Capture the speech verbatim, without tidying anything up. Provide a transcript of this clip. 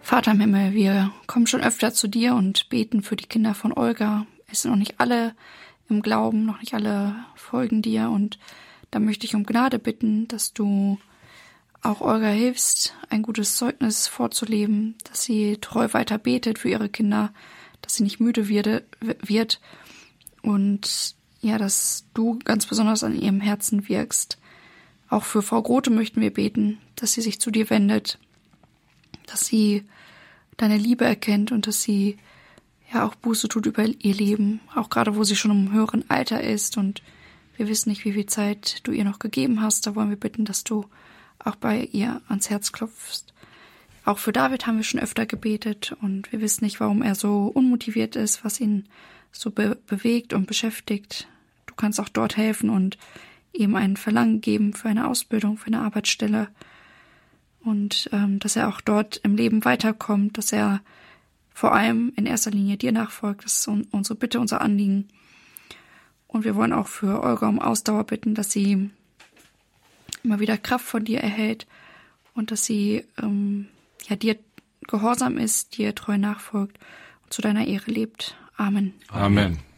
Vater im Himmel, wir kommen schon öfter zu dir und beten für die Kinder von Olga. Es sind noch nicht alle im Glauben, noch nicht alle folgen dir. Und da möchte ich um Gnade bitten, dass du auch Olga hilfst, ein gutes Zeugnis vorzuleben, dass sie treu weiter betet für ihre Kinder, dass sie nicht müde wird und ja, dass du ganz besonders an ihrem Herzen wirkst. Auch für Frau Grote möchten wir beten, dass sie sich zu dir wendet, dass sie deine Liebe erkennt und dass sie ja auch Buße tut über ihr Leben, auch gerade wo sie schon im höheren Alter ist und wir wissen nicht, wie viel Zeit du ihr noch gegeben hast. Da wollen wir bitten, dass du auch bei ihr ans Herz klopfst. Auch für David haben wir schon öfter gebetet und wir wissen nicht, warum er so unmotiviert ist, was ihn so be- bewegt und beschäftigt. Du kannst auch dort helfen und ihm ein Verlangen geben für eine Ausbildung, für eine Arbeitsstelle und ähm, dass er auch dort im Leben weiterkommt, dass er vor allem in erster Linie dir nachfolgt. Das ist un- unsere Bitte, unser Anliegen. Und wir wollen auch für Olga um Ausdauer bitten, dass sie immer wieder Kraft von dir erhält und dass sie ähm, ja dir gehorsam ist, dir treu nachfolgt und zu deiner Ehre lebt. Amen. Amen.